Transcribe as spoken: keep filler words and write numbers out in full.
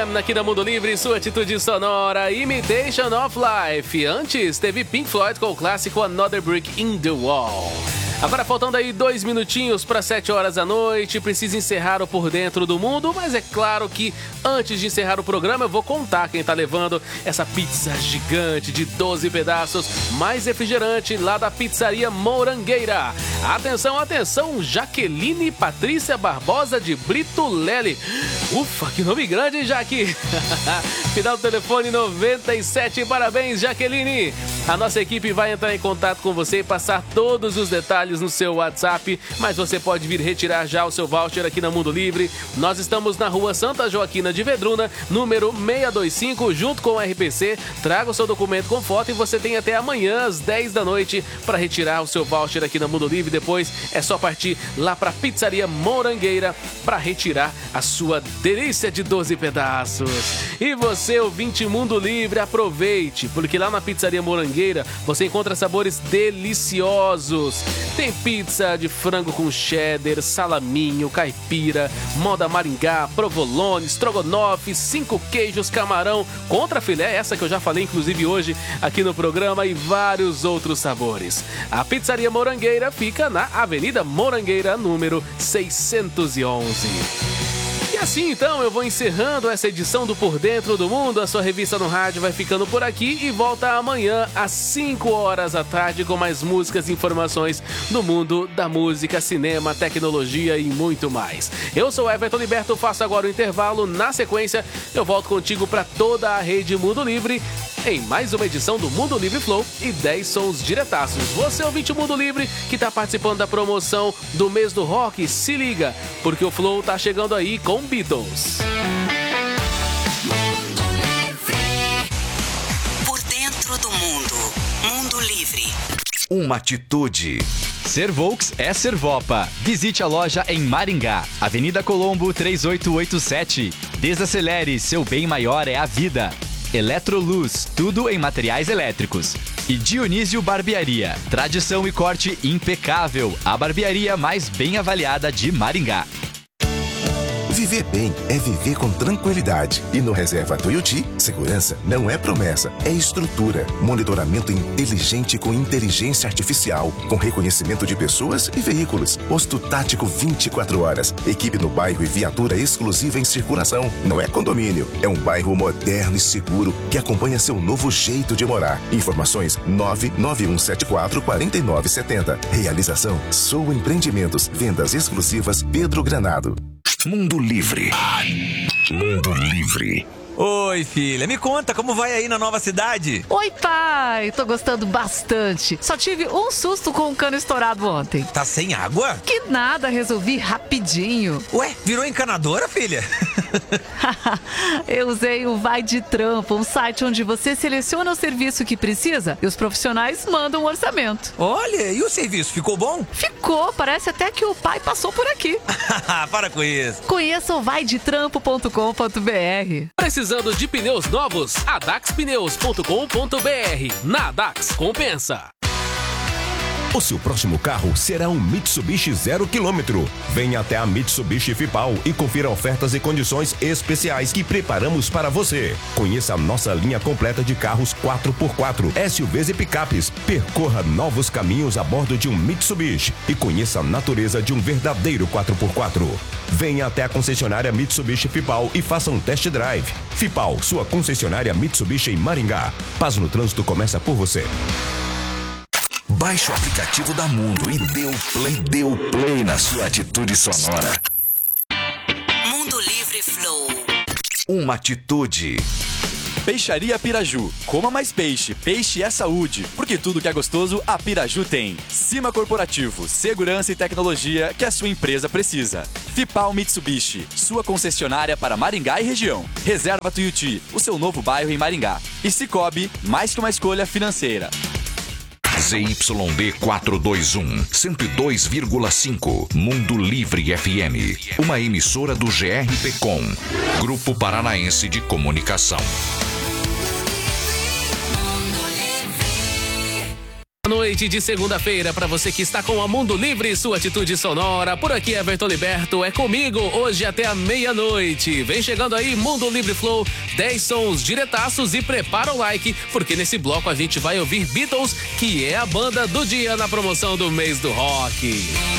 M, aqui na Mundo Livre, sua atitude sonora, Imitation of Life. Antes, teve Pink Floyd com o clássico Another Brick in the Wall. Agora faltando aí dois minutinhos para sete horas da noite, preciso encerrar o Por Dentro do Mundo, mas é claro que antes de encerrar o programa eu vou contar quem tá levando essa pizza gigante de doze pedaços, mais refrigerante lá da Pizzaria Morangueira. Atenção, atenção, Jaqueline Patrícia Barbosa de Brito Lely. Ufa, que nome grande, Jaque. Final do telefone noventa e sete, parabéns, Jaqueline. A nossa equipe vai entrar em contato com você e passar todos os detalhes no seu WhatsApp, mas você pode vir retirar já o seu voucher aqui na Mundo Livre. Nós estamos na rua Santa Joaquina de Vedruna, número seiscentos e vinte e cinco, junto com o R P C. Traga o seu documento com foto e você tem até amanhã às dez da noite para retirar o seu voucher aqui na Mundo Livre. Depois é só partir lá para a Pizzaria Morangueira para retirar a sua delícia de doze pedaços. E você, ouvinte Mundo Livre, aproveite, porque lá na Pizzaria Morangueira você encontra sabores deliciosos. Tem pizza de frango com cheddar, salaminho, caipira, moda maringá, provolone, estrogonofe, cinco queijos, camarão, contra filé, essa que eu já falei inclusive hoje aqui no programa, e vários outros sabores. A Pizzaria Morangueira fica na Avenida Morangueira, número seiscentos e onze. E assim, então, eu vou encerrando essa edição do Por Dentro do Mundo. A sua revista no rádio vai ficando por aqui e volta amanhã às cinco horas da tarde com mais músicas e informações do mundo da música, cinema, tecnologia e muito mais. Eu sou Everton Liberto, faço agora o intervalo. Na sequência, eu volto contigo para toda a rede Mundo Livre em mais uma edição do Mundo Livre Flow e dez sons diretaços. Você, ouvinte Mundo Livre, que está participando da promoção do mês do rock, se liga, porque o Flow tá chegando aí com Beatles. Por dentro do mundo. Mundo Livre. Uma atitude. Ser Volks é ser Vopa. Visite a loja em Maringá, Avenida Colombo três oito oito sete. Desacelere, seu bem maior é a vida. Eletroluz, tudo em materiais elétricos. E Dionísio Barbearia, tradição e corte impecável. A barbearia mais bem avaliada de Maringá. Viver bem é viver com tranquilidade. E no Reserva Tuiuti, segurança não é promessa, é estrutura. Monitoramento inteligente com inteligência artificial, com reconhecimento de pessoas e veículos. Posto tático vinte e quatro horas. Equipe no bairro e viatura exclusiva em circulação. Não é condomínio, é um bairro moderno e seguro que acompanha seu novo jeito de morar. Informações nove nove um sete quatro quatro nove sete zero. Realização Sou Empreendimentos. Vendas exclusivas Pedro Granado. Mundo Livre. Mundo Livre. Oi, filha, me conta como vai aí na nova cidade? Oi, pai, tô gostando bastante. Só tive um susto com um cano estourado ontem. Tá sem água? Que nada, resolvi rapidinho. Ué, virou encanadora, filha? Eu usei o Vai de Trampo, um site onde você seleciona o serviço que precisa e os profissionais mandam um orçamento. Olha, e o serviço, ficou bom? Ficou, parece até que o pai passou por aqui. Para com isso. Conheça o vai de trampo ponto com ponto b r. Precisando de pneus novos? a dax pneus ponto com ponto b r. Na Dax compensa. O seu próximo carro será um Mitsubishi zero quilômetro. Venha até a Mitsubishi Fipal e confira ofertas e condições especiais que preparamos para você. Conheça a nossa linha completa de carros quatro por quatro, S U Vs e picapes. Percorra novos caminhos a bordo de um Mitsubishi e conheça a natureza de um verdadeiro quatro por quatro. Venha até a concessionária Mitsubishi Fipal e faça um test drive. Fipal, sua concessionária Mitsubishi em Maringá. Paz no trânsito começa por você. Baixe o aplicativo da Mundo e dê o play, dê o play na sua atitude sonora. Mundo Livre Flow. Uma atitude. Peixaria Piraju. Coma mais peixe. Peixe é saúde. Porque tudo que é gostoso, a Piraju tem. Cima Corporativo. Segurança e tecnologia que a sua empresa precisa. Fipal Mitsubishi. Sua concessionária para Maringá e região. Reserva Tuiuti. O seu novo bairro em Maringá. E Cicobi. Mais que uma escolha financeira. Z Y D quatrocentos e vinte e um, cento e dois vírgula cinco, Mundo Livre F M, uma emissora do G R P Com, Grupo Paranaense de Comunicação. Noite de segunda-feira para você que está com a Mundo Livre, sua atitude sonora. Por aqui, Everton Liberto é comigo hoje até a meia-noite. Vem chegando aí, Mundo Livre Flow, dez sons diretaços e prepara o like, porque nesse bloco a gente vai ouvir Beatles, que é a banda do dia na promoção do mês do rock.